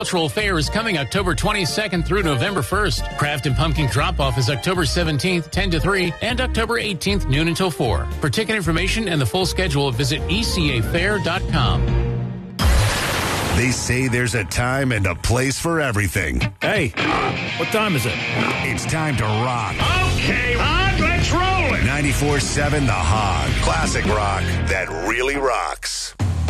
Cultural Fair is coming October 22nd through November 1st. Craft and Pumpkin Drop-Off is October 17th, 10 to 3, and October 18th, noon until 4. For ticket information and the full schedule, visit ecafair.com. They say there's a time and a place for everything. Hey, what time is it? It's time to rock. Okay, Hog, let's roll it. 94.7 The Hog. Classic rock that really rocks.